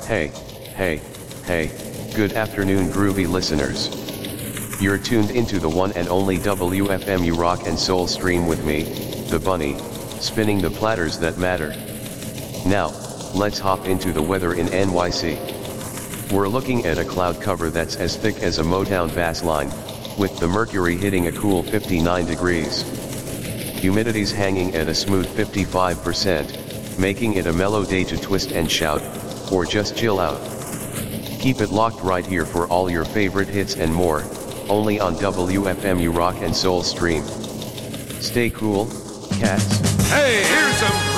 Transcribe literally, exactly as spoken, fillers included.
Hey, hey, hey, good afternoon groovy listeners. You're tuned into the one and only W F M U Rock and Soul stream with me, the Bunny, spinning the platters that matter. Now, let's hop into the weather in N Y C. We're looking at a cloud cover that's as thick as a Motown bass line, with the mercury hitting a cool fifty-nine degrees. Humidity's hanging at a smooth fifty-five percent, making it a mellow day to twist and shout, or just chill out. Keep it locked right here for all your favorite hits and more, only on W F M U Rock and Soul stream. Stay cool, cats. Hey, here's some